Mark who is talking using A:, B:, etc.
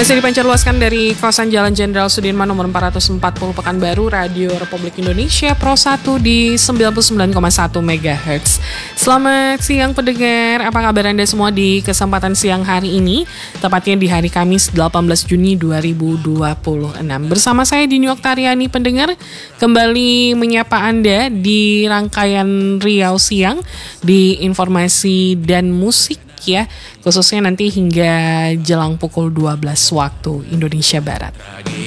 A: Masih dipancarluaskan dari kawasan Jalan Jenderal Sudirman nomor 440 Pekanbaru, Radio Republik Indonesia Pro 1 di 99,1 MHz. Selamat siang pendengar, apa kabar Anda semua di kesempatan siang hari ini? Tepatnya di hari Kamis 18 Juni 2026. Bersama saya Dini Oktariani pendengar, kembali menyapa Anda di rangkaian Riau Siang di informasi dan musik ya, khususnya nanti hingga jelang pukul 12 waktu Indonesia Barat.